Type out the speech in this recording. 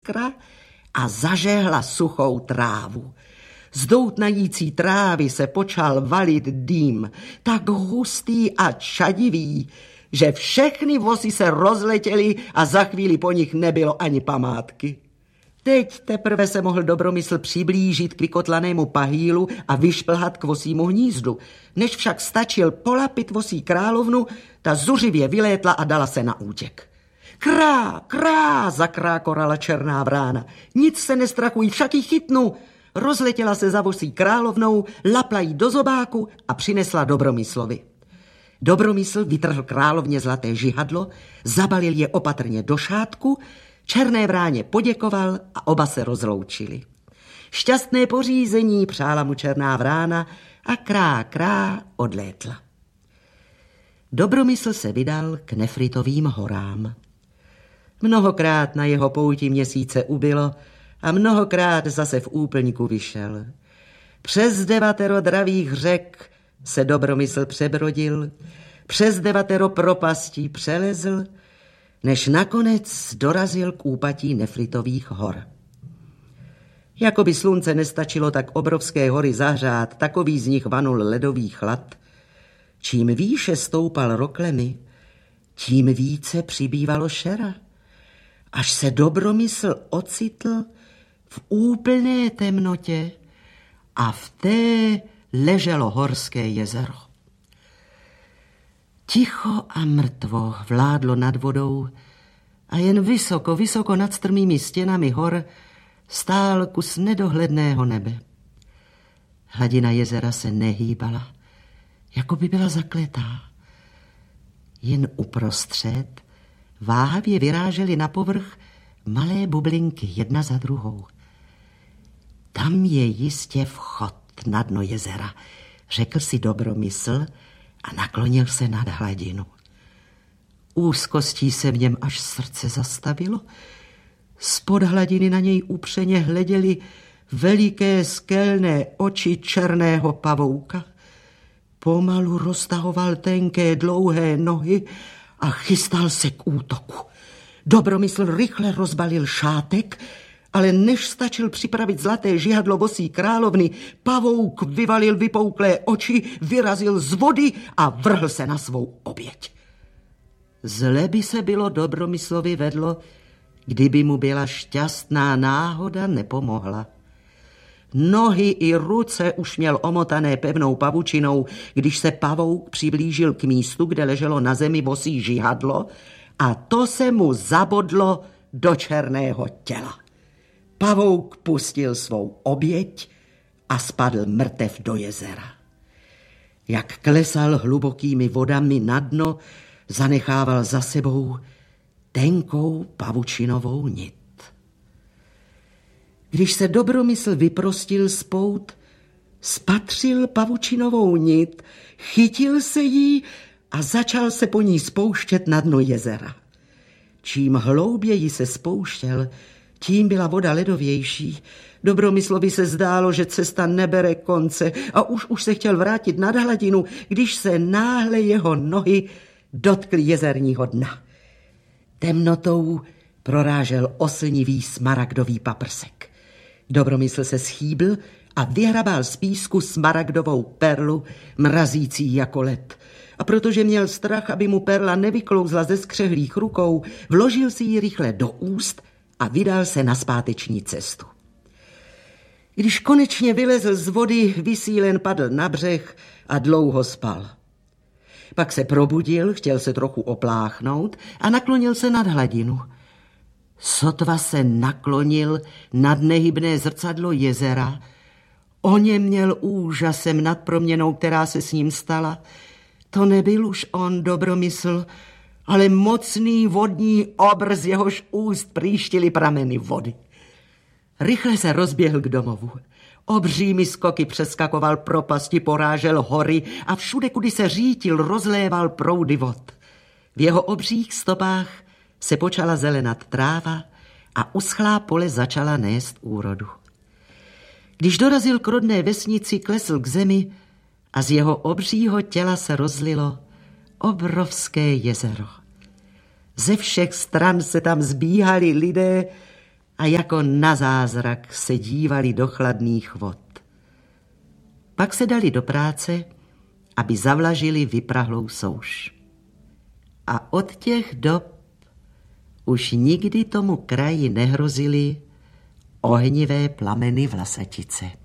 jiskra a zažehla suchou trávu. Z doutnající trávy se počal valit dým, tak hustý a čadivý, že všechny vozy se rozletěly a za chvíli po nich nebylo ani památky. Teď teprve se mohl Dobromysl přiblížit k vykotlanému pahýlu a vyšplhat k vosímu hnízdu. Než však stačil polapit vosí královnu, ta zuřivě vylétla a dala se na útěk. Krá, krá, zakrákorala černá vrána. Nic se nestrachuj, však ji chytnu. Rozletěla se za vosí královnou, lapla jí do zobáku a přinesla Dobromyslovi. Dobromysl vytrhl královně zlaté žihadlo, zabalil je opatrně do šátku, černé vráně poděkoval a oba se rozloučili. Šťastné pořízení přála mu černá vrána a krá, krá odlétla. Dobromysl se vydal k Nefritovým horám. Mnohokrát na jeho pouti měsíce ubylo a mnohokrát zase v úplňku vyšel. Přes 9 dravých řek se Dobromysl přebrodil, přes 9 propastí přelezl, než nakonec dorazil k úpatí Nefritových hor. Jakoby slunce nestačilo tak obrovské hory zahřát, takový z nich vanul ledový chlad. Čím výše stoupal roklemi, tím více přibývalo šera, až se Dobromysl ocitl v úplné temnotě a v té leželo horské jezero. Ticho a mrtvo vládlo nad vodou a jen vysoko, vysoko nad strmými stěnami hor stál kus nedohledného nebe. Hladina jezera se nehýbala, jako by byla zakletá. Jen uprostřed váhavě vyrážely na povrch malé bublinky jedna za druhou. Tam je jistě vchod na dno jezera, řekl si Dobromysl a naklonil se nad hladinu. Úzkostí se v něm až srdce zastavilo. Spod hladiny na něj upřeně hleděly veliké skelné oči černého pavouka. Pomalu roztahoval tenké dlouhé nohy a chystal se k útoku. Dobromysl rychle rozbalil šátek, ale než stačil připravit zlaté žihadlo vosí královny, pavouk vyvalil vypouklé oči, vyrazil z vody a vrhl se na svou oběť. Zle by se bylo Dobromyslovi vedlo, kdyby mu byla šťastná náhoda nepomohla. Nohy i ruce už měl omotané pevnou pavučinou, když se pavouk přiblížil k místu, kde leželo na zemi vosí žihadlo, a to se mu zabodlo do černého těla. Pavouk pustil svou oběť a spadl mrtev do jezera. Jak klesal hlubokými vodami na dno, zanechával za sebou tenkou pavučinovou nit. Když se Dobromysl vyprostil z pout, spatřil pavučinovou nit, chytil se jí a začal se po ní spouštět na dno jezera. Čím hlouběji se spouštěl, tím byla voda ledovější. Dobromyslovi se zdálo, že cesta nebere konce a už se chtěl vrátit nad hladinu, když se náhle jeho nohy dotkly jezerního dna. Temnotou prorážel oslnivý smaragdový paprsek. Dobromysl se schýbl a vyhrabal z písku smaragdovou perlu, mrazící jako led. A protože měl strach, aby mu perla nevyklouzla ze skřehlých rukou, vložil si ji rychle do úst a vydal se na zpáteční cestu. Když konečně vylezl z vody, vysílen padl na břeh a dlouho spal. Pak se probudil, chtěl se trochu opláchnout a naklonil se nad hladinu. Sotva se naklonil nad nehybné zrcadlo jezera, oněměl úžasem nad proměnou, která se s ním stala. To nebyl už on, Dobromysl, ale mocný vodní obr, z jehož úst prýštily prameny vody. Rychle se rozběhl k domovu. Obřími skoky přeskakoval propasti, porážel hory a všude, kudy se řítil, rozléval proudy vod. V jeho obřích stopách se počala zelenat tráva a uschlá pole začala nést úrodu. Když dorazil k rodné vesnici, klesl k zemi a z jeho obřího těla se rozlilo obrovské jezero. Ze všech stran se tam zbíhali lidé a jako na zázrak se dívali do chladných vod. Pak se dali do práce, aby zavlažili vyprahlou souš. A od těch dob už nikdy tomu kraji nehrozily ohnivé plameny Vlasatice.